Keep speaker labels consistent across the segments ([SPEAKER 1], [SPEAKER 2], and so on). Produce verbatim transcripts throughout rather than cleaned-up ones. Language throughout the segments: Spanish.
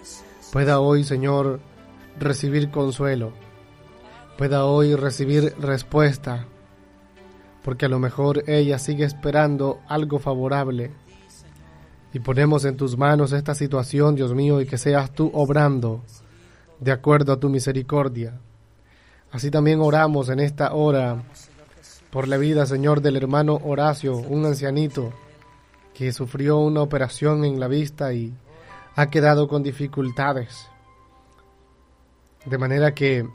[SPEAKER 1] pueda hoy, Señor, recibir consuelo, pueda hoy recibir respuesta, porque a lo mejor ella sigue esperando algo favorable. Y ponemos en tus manos esta situación, Dios mío, y que seas tú obrando de acuerdo a tu misericordia. Así también oramos en esta hora por la vida, Señor, del hermano Horacio, un ancianito que sufrió una operación en la vista y ha quedado con dificultades, de manera que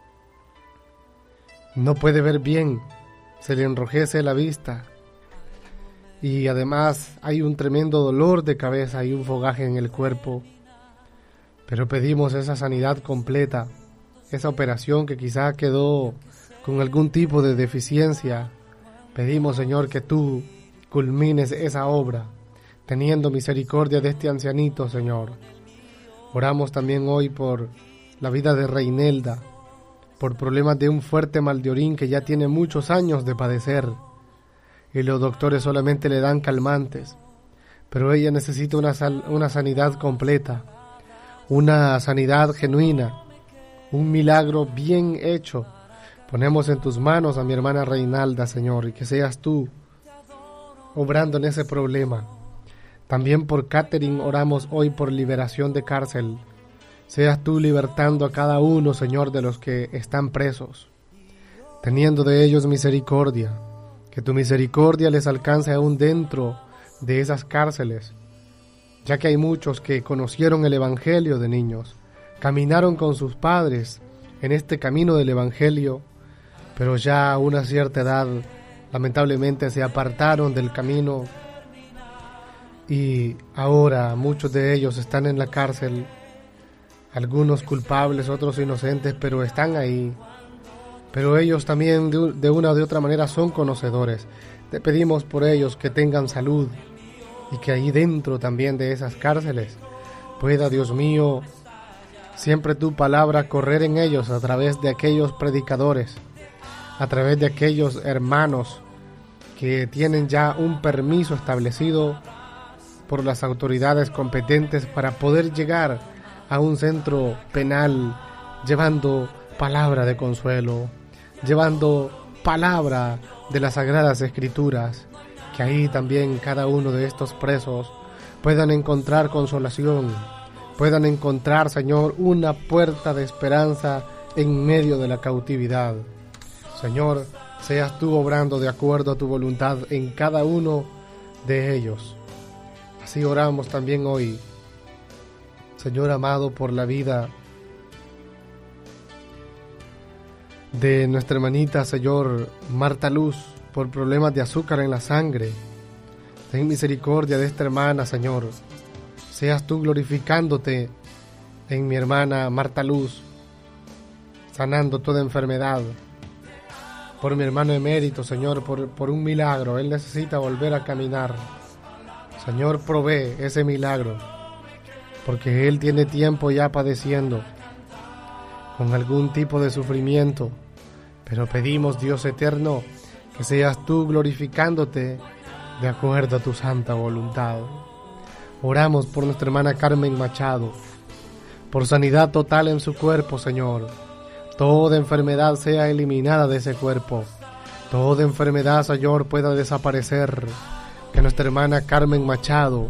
[SPEAKER 1] no puede ver bien, se le enrojece la vista y además hay un tremendo dolor de cabeza y un fogaje en el cuerpo. Pero pedimos esa sanidad completa, esa operación que quizá quedó con algún tipo de deficiencia. Pedimos, Señor, que tú culmines esa obra, teniendo misericordia de este ancianito, Señor. Oramos también hoy por la vida de Reinelda, por problemas de un fuerte mal de orín que ya tiene muchos años de padecer, y los doctores solamente le dan calmantes, pero ella necesita una, sal, una sanidad completa, una sanidad genuina, un milagro bien hecho. Ponemos en tus manos a mi hermana Reinalda, Señor, y que seas tú obrando en ese problema. También por Catherine oramos hoy por liberación de cárcel. Seas tú libertando a cada uno, Señor, de los que están presos, teniendo de ellos misericordia, que tu misericordia les alcance aún dentro de esas cárceles, ya que hay muchos que conocieron el Evangelio de niños, caminaron con sus padres en este camino del Evangelio, pero ya a una cierta edad, lamentablemente, se apartaron del camino y ahora muchos de ellos están en la cárcel, algunos culpables, otros inocentes, pero están ahí. Pero ellos también de, de una o de otra manera son conocedores. Te pedimos por ellos que tengan salud y que ahí dentro también de esas cárceles pueda, Dios mío, siempre tu palabra correr en ellos a través de aquellos predicadores, a través de aquellos hermanos que tienen ya un permiso establecido por las autoridades competentes para poder llegar a un centro penal llevando palabra de consuelo, llevando palabra de las Sagradas Escrituras, que ahí también cada uno de estos presos puedan encontrar consolación, puedan encontrar, Señor, una puerta de esperanza en medio de la cautividad. Señor, seas tú obrando de acuerdo a tu voluntad en cada uno de ellos. Así oramos también hoy, Señor amado, por la vida de nuestra hermanita, Señor, Marta Luz, por problemas de azúcar en la sangre. Ten misericordia de esta hermana, Señor. Seas tú glorificándote en mi hermana Marta Luz, sanando toda enfermedad. Por mi hermano emérito, Señor, por, por un milagro. Él necesita volver a caminar. Señor, provee ese milagro, porque él tiene tiempo ya padeciendo con algún tipo de sufrimiento. Pero pedimos, Dios eterno, que seas tú glorificándote de acuerdo a tu santa voluntad. Oramos por nuestra hermana Carmen Machado, por sanidad total en su cuerpo, Señor. Toda enfermedad sea eliminada de ese cuerpo. Toda enfermedad, Señor, pueda desaparecer. Que nuestra hermana Carmen Machado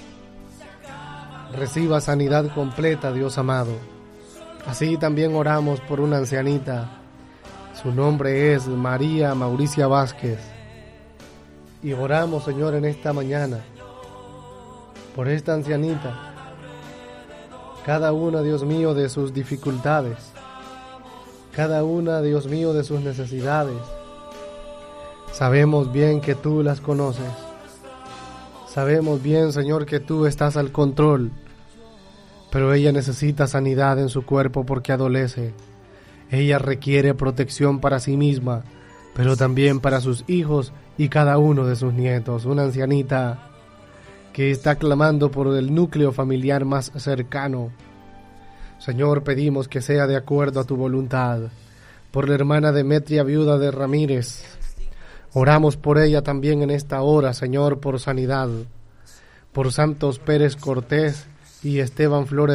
[SPEAKER 1] reciba sanidad completa, Dios amado. Así también oramos por una ancianita. Su nombre es María Mauricia Vázquez. Y oramos, Señor, en esta mañana por esta ancianita. Cada una, Dios mío, de sus dificultades. Cada una, Dios mío, de sus necesidades. Sabemos bien que tú las conoces. Sabemos bien, Señor, que tú estás al control, pero ella necesita sanidad en su cuerpo porque adolece. Ella requiere protección para sí misma, pero también para sus hijos y cada uno de sus nietos. Una ancianita que está clamando por el núcleo familiar más cercano. Señor, pedimos que sea de acuerdo a tu voluntad. Por la hermana Demetria, viuda de Ramírez, oramos por ella también en esta hora, Señor, por sanidad. Por Santos Pérez Cortés y Esteban Flores